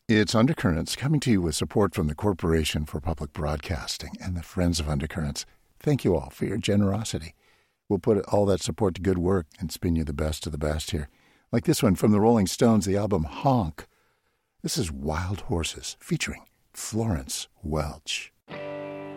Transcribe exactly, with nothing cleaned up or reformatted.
It's Undercurrents, coming to you with support from the Corporation for Public Broadcasting and the Friends of Undercurrents. Thank you all for your generosity. We'll put all that support to good work and spin you the best of the best here. Like this one from the Rolling Stones, the album Honk. This is Wild Horses, featuring Florence Welch.